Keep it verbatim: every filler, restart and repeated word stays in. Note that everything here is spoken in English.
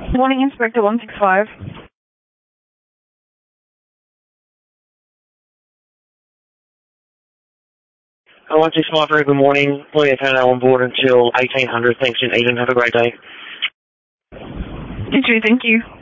Morning, Inspector one six five. Oh, one six five, very good morning. William Pano on board until eighteen hundred. Thanks, and Eden. Have a great day. You too, thank you.